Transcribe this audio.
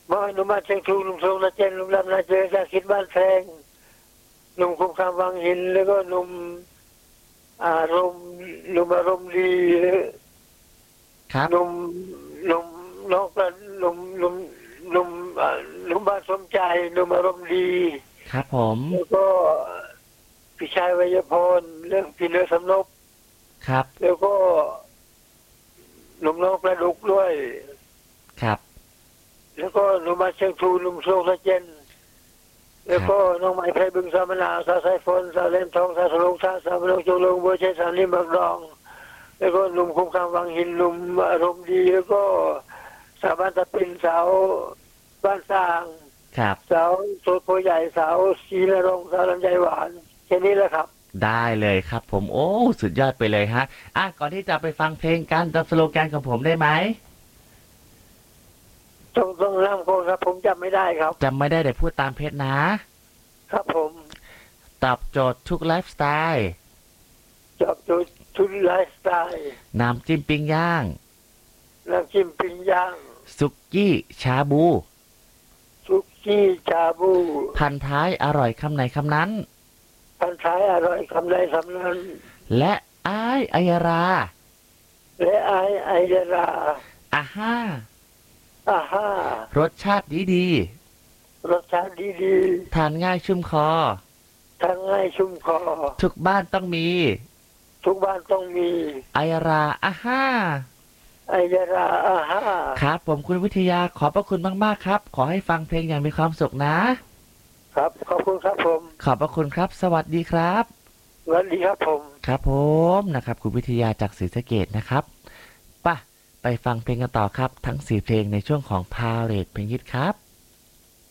มอหนุ่มมาเชียงทูหนุ่มทรงละเจนหนุ่มลำนาเจอจากคิดบ้านแพงหนุ่มคงคำวังหินแล้วก็หนุ่มอารมณ์หนุ่มอารมณ์ดีครับหนุ่มหนุ่มน้องก็หนุ่มหนุ่มหนุ่มหนุ่มบ้านสมใจหนุ่มอารมณ์ดีครับผมแล้วก็พี่ชายวัยพรเรื่องพี่เนื้อสำนบครับแล้วก็หนุ่มน้องประดุกด้วยครับแล้วก็หนุ่มมาเชียงทูหนุ่มโชคละเจนแล้วก็น้องไม้ไพรบึงสามนาสาวสายฝนสาวเล่มทองสาวสลงท่าสาวลงจงลงบัวใจสาวนิ่มบักดองแล้วก็หนุ่มคงคำวังหินหนุ่มอารมณ์ดีแล้วก็สาวบ้านตะปินสาวบ้านสร้างครับสาวโสดโพใหญ่สาวชีนรงสาวลำไยหวานแค่นี้แหละครับได้เลยครับผมโอ้สุดยอดไปเลยฮะก่อนที่จะไปฟังเพลงกันจำสโลแกนของผมได้ไหมต้องร่ำโคนครับผมจำไม่ได้ครับจำไม่ได้แต่พูดตามเพจนะครับผมตอบโจทย์ทุกไลฟ์สไตล์จับตัวทุนไลฟ์สไตล์น้ำจิ้มปิ้งย่างน้ำจิ้มปิ้งย่างสุกี้ชาบูซุกี้ชาบูพันท้ายอร่อยคำไหนคำนั้นพันท้ายอร่อยคำใดคำนั้นและอ้ายอัยราและไอเดราอาห้าอาห้ารสชาติดีรสชาติดีทานง่ายชุ่มคอๆทั้งง่ายชุ่มคอทุกบ้านต้องมีทุกบ้านต้องมีอัยราอาห้าไอเดราอาห้าครับผมคุณวิทยาขอบพระคุณมากๆครับขอให้ฟังเพลงอย่างมีความสุขนะครับขอบคุณครับผมขอบพระคุณครับสวัสดีครับสวัสดีครับผมครับผมนะครับคุณวิทยาจากศรีสะเกษนะครับไปฟังเพลงกันต่อครับทั้ง4เพลงในช่วงของพาเลทเพลงฮิตครับ